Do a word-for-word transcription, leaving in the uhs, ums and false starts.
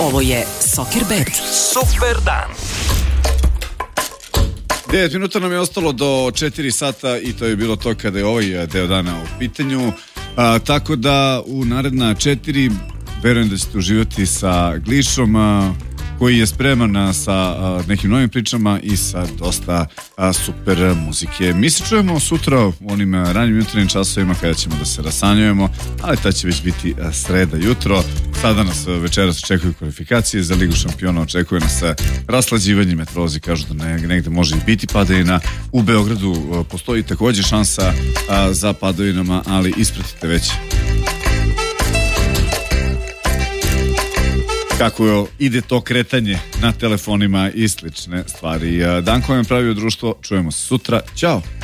Ovo je Soccerbet. Super dan. devet minuta nam je ostalo do četiri sata i to je bilo to kada je ovaj deo dana u pitanju. A, tako da u naredna četiri verujem da ćete uživati sa Glišom a, koji je spreman sa a, nekim novim pričama i sa dosta a, super muzike. Mi se čujemo sutra u onim ranjim jutarnjim časovima kada ćemo da se rasanjujemo, ali ta će već biti a, sreda jutro. Sada nas večeras očekuju kvalifikacije za Ligu šampiona, očekuje nas raslađivanje, meteorolozi kažu da ne, negde može i biti padavina. U Beogradu postoji takođe šansa a, za padavinama, ali ispratite već kako ide to kretanje na telefonima i slične stvari. Danko vam je pravio društvo, čujemo se sutra, ćao!